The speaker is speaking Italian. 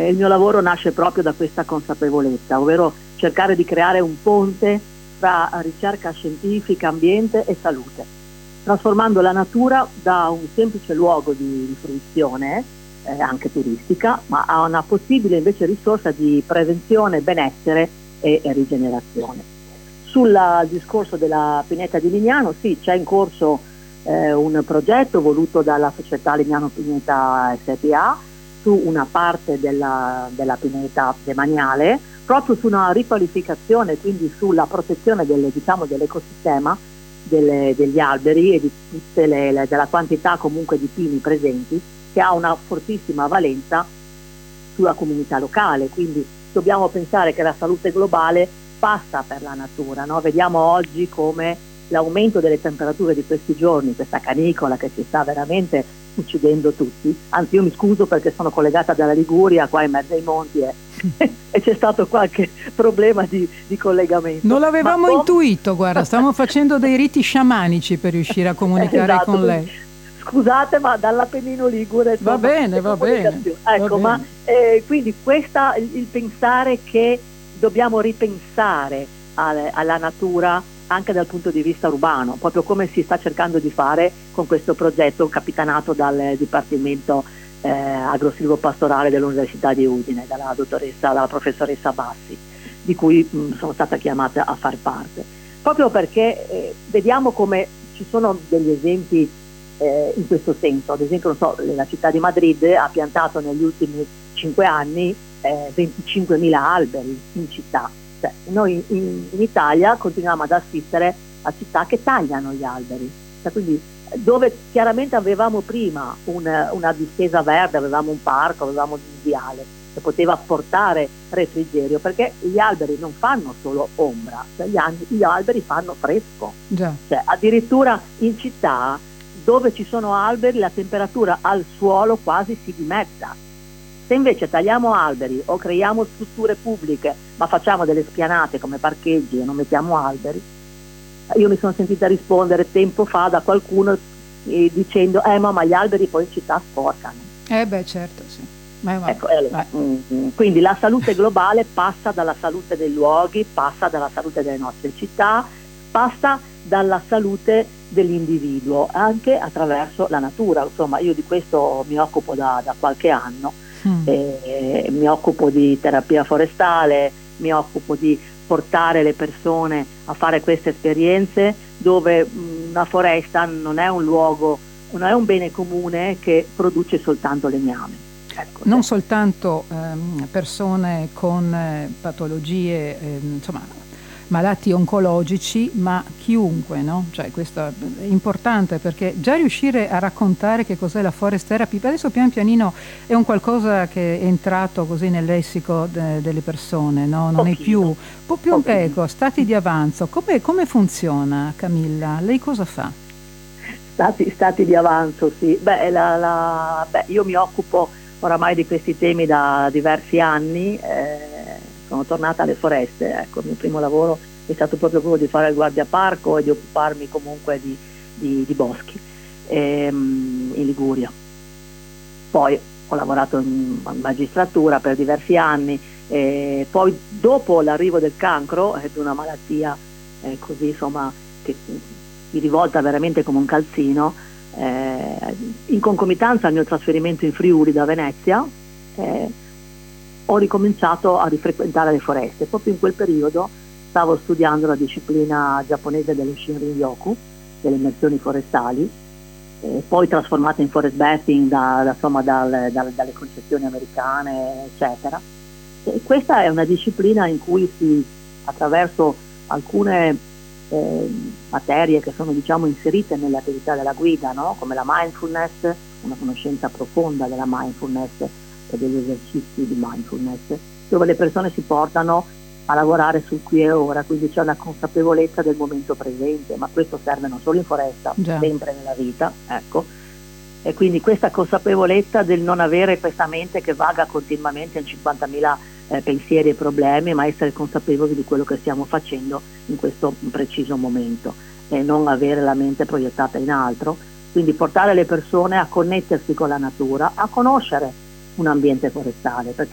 il mio lavoro nasce proprio da questa consapevolezza, ovvero cercare di creare un ponte tra ricerca scientifica, ambiente e salute, trasformando la natura da un semplice luogo di fruizione, anche turistica, ma a una possibile invece risorsa di prevenzione, benessere e rigenerazione. Sul discorso della pineta di Lignano, sì, c'è in corso un progetto voluto dalla società Lignano Pineta SpA su una parte della pineta demaniale, proprio su una riqualificazione, quindi sulla protezione dell'ecosistema degli alberi e di della quantità comunque di pini presenti, che ha una fortissima valenza sulla comunità locale. Quindi dobbiamo pensare che la salute globale passa per la natura, no? Vediamo oggi come l'aumento delle temperature di questi giorni, questa canicola che ci sta veramente uccidendo tutti, anzi io mi scuso perché sono collegata dalla Liguria, qua in mezzo ai monti e c'è stato qualche problema di collegamento. Non l'avevamo intuito, guarda, stiamo facendo dei riti sciamanici per riuscire a comunicare esatto, con lei. Scusate, ma dall'Appennino Ligure va bene. Ecco, ma quindi il pensare che dobbiamo ripensare alla natura anche dal punto di vista urbano, proprio come si sta cercando di fare con questo progetto capitanato dal Dipartimento Agrosilvopastorale dell'Università di Udine, dalla professoressa Bassi, di cui sono stata chiamata a far parte. Proprio perché vediamo come ci sono degli esempi in questo senso. Ad esempio, non so, la città di Madrid ha piantato negli ultimi 5 anni 25.000 alberi in città. Cioè, noi in Italia continuiamo ad assistere a città che tagliano gli alberi, cioè, quindi dove chiaramente avevamo prima una distesa verde, avevamo un parco, avevamo un viale che poteva portare refrigerio, perché gli alberi non fanno solo ombra, cioè gli alberi fanno fresco. Cioè, addirittura in città dove ci sono alberi la temperatura al suolo quasi si dimezza. Se invece tagliamo alberi o creiamo strutture pubbliche ma facciamo delle spianate come parcheggi e non mettiamo alberi, io mi sono sentita rispondere tempo fa da qualcuno dicendo ma gli alberi poi in città sporcano. Certo, sì. Ecco, quindi la salute globale passa dalla salute dei luoghi, passa dalla salute delle nostre città, passa dalla salute dell'individuo anche attraverso la natura. Insomma, io di questo mi occupo da qualche anno. Mi occupo di terapia forestale, mi occupo di portare le persone a fare queste esperienze dove una foresta non è un luogo, non è un bene comune che produce soltanto legname. Ecco, non soltanto persone con patologie, insomma malati oncologici, ma chiunque, no? Cioè questo è importante, perché già riuscire a raccontare che cos'è la forest therapy adesso pian pianino è un qualcosa che è entrato così nel lessico delle persone, no? Non è più ecco, stati di avanzo. Come funziona, Camilla? Lei cosa fa? Stati di avanzo, sì. Io mi occupo oramai di questi temi da diversi anni. Sono tornata alle foreste, ecco, il mio primo lavoro è stato proprio quello di fare il guardiaparco e di occuparmi comunque di boschi in Liguria. Poi ho lavorato in magistratura per diversi anni, poi dopo l'arrivo del cancro, di una malattia così insomma che mi rivolta veramente come un calzino, in concomitanza al mio trasferimento in Friuli da Venezia, ho ricominciato a rifrequentare le foreste. Proprio in quel periodo stavo studiando la disciplina giapponese dello Shinrin-yoku, delle immersioni forestali, poi trasformata in forest bathing dalle concezioni americane, eccetera. E questa è una disciplina in cui attraverso alcune materie che sono inserite nelle attività della guida, no? Come la mindfulness, una conoscenza profonda della mindfulness e degli esercizi di mindfulness, dove le persone si portano a lavorare sul qui e ora, quindi c'è una consapevolezza del momento presente, ma questo serve non solo in foresta, sempre nella vita, ecco. E quindi questa consapevolezza del non avere questa mente che vaga continuamente in 50.000 pensieri e problemi, ma essere consapevoli di quello che stiamo facendo in questo preciso momento e non avere la mente proiettata in altro. Quindi portare le persone a connettersi con la natura, a conoscere un ambiente forestale, perché